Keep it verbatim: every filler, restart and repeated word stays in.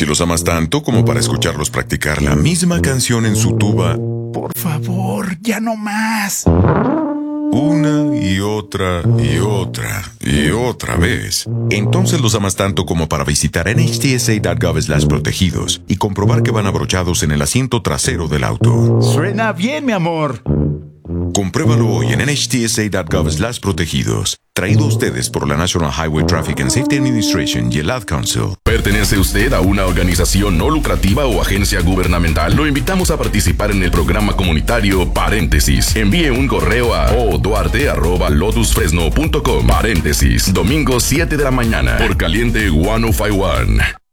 los amas tanto como para escucharlos practicar la misma canción en su tuba, Por favor, ya no más. una y otra y otra y otra vez, entonces los amas tanto como para visitar N H T S A punto gov slash protegidos y comprobar que van abrochados en el asiento trasero del auto. Suena bien, mi amor. Compruébalo hoy en N H T S A punto gov slash protegidos. Traído a ustedes por la National Highway Traffic and Safety Administration y el Ad Council. ¿Pertenece usted a una organización no lucrativa o agencia gubernamental? Lo invitamos a participar en el programa comunitario Paréntesis. Envíe un correo a oduarte arroba lotus fresno punto com. Paréntesis, domingo siete de la mañana, por Caliente ciento cincuenta y uno.